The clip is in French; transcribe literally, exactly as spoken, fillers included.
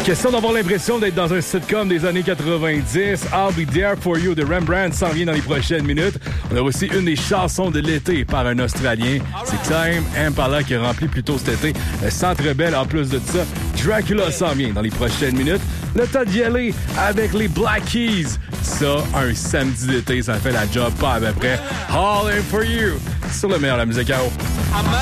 Question d'avoir l'impression d'être dans un sitcom des années quatre-vingt-dix. I'll Be There For You de Rembrandt s'en vient dans les prochaines minutes. On a aussi une des chansons de l'été par un Australien. C'est Time Impala qui a rempli plus tôt cet été le Centre Bell. En plus de ça, Dracula s'en vient dans les prochaines minutes. Le temps d'y aller avec les Black Keys. Ça, un samedi d'été, ça fait la job pas à peu près. All In For You sur le meilleur de la musique à eau.